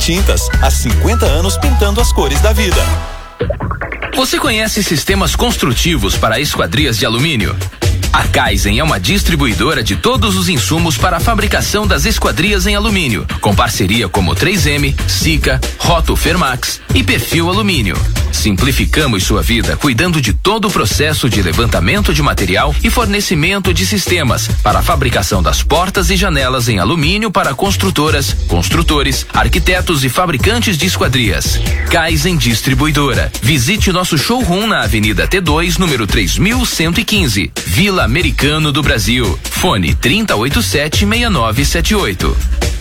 Tintas, há 50 anos pintando as cores da vida. Você conhece sistemas construtivos para esquadrias de alumínio? A Kaizen é uma distribuidora de todos os insumos para a fabricação das esquadrias em alumínio, com parceria como 3M, Sika, Roto Fermax e Perfil Alumínio. Simplificamos sua vida cuidando de todo o processo de levantamento de material e fornecimento de sistemas para a fabricação das portas e janelas em alumínio para construtoras, construtores, arquitetos e fabricantes de esquadrias. Kaizen Distribuidora. Visite nosso showroom na Avenida T2, número 3115, Vila Americano do Brasil. Fone 3087-6978.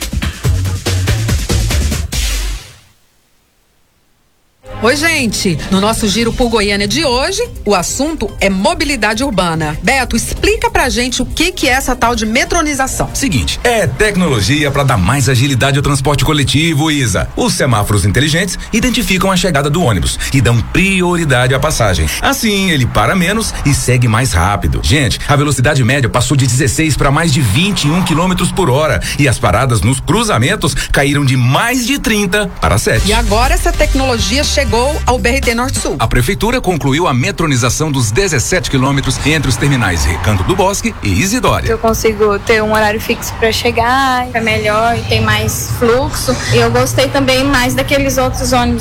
Oi, gente. No nosso Giro por Goiânia de hoje, o assunto é mobilidade urbana. Beto, explica pra gente o que é essa tal de metronização. Seguinte, é tecnologia para dar mais agilidade ao transporte coletivo, Isa. Os semáforos inteligentes identificam a chegada do ônibus e dão prioridade à passagem. Assim, ele para menos e segue mais rápido. Gente, a velocidade média passou de 16 para mais de 21 km por hora e as paradas nos cruzamentos caíram de mais de 30 para 7. E agora essa tecnologia chegou ao BRT Norte-Sul. A prefeitura concluiu a metronização dos 17 quilômetros entre os terminais Recanto do Bosque e Isidória. Eu consigo ter um horário fixo para chegar, é melhor e tem mais fluxo. E eu gostei também mais daqueles outros ônibus